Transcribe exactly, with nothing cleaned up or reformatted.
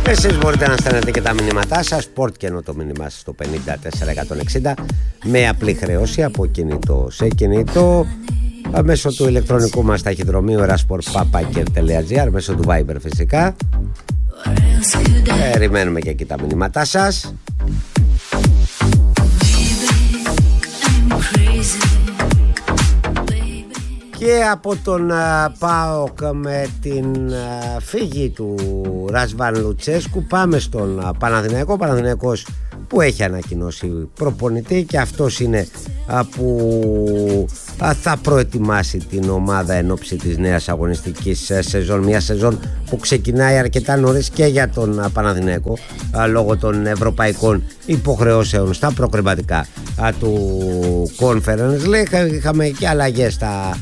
Εσείς μπορείτε να στέλνετε και τα μηνύματά σας, Sport και ενώ το μήνυμά σας στο πενήντα τέσσερα εκατόν εξήντα με απλή χρέωση από κινητό σε κινητό, μέσω του ηλεκτρονικού μας ταχυδρομείου erasport παπα κέρ τελεία τζι άρ, μέσω του Viber φυσικά. Περιμένουμε και εκεί τα μηνύματά σας. Και από τον ΠΑΟΚ με την α, φύγη του Ρασβάν Λουτσέσκου πάμε στον α, Παναθηναϊκό. Παναθηναϊκός που έχει ανακοινώσει προπονητή και αυτός είναι α, που α, θα προετοιμάσει την ομάδα εν ώψη της νέας αγωνιστικής σεζόν. Μια σεζόν που ξεκινάει αρκετά νωρίς και για τον α, Παναθηναϊκό α, λόγω των ευρωπαϊκών υποχρεώσεων στα προκριματικά α, του Conference League. Είχαμε και αλλαγές στα